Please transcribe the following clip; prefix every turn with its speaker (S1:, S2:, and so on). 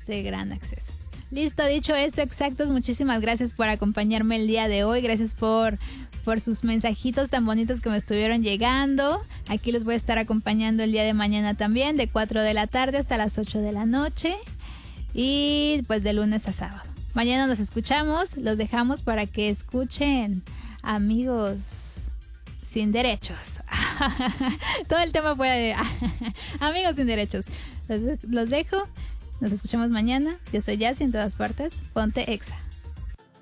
S1: de gran acceso. Listo, dicho eso, exactos, muchísimas gracias por acompañarme el día de hoy. Gracias por sus mensajitos tan bonitos que me estuvieron llegando. Aquí los voy a estar acompañando el día de mañana también, de 4 de la tarde hasta las 8 de la noche. Y pues de lunes a sábado. Mañana nos escuchamos, los dejamos para que escuchen Amigos Sin Derechos. Todo el tema fue de Amigos Sin Derechos. Los dejo, nos escuchamos mañana. Yo soy Jazzy en todas partes. Ponte Exa.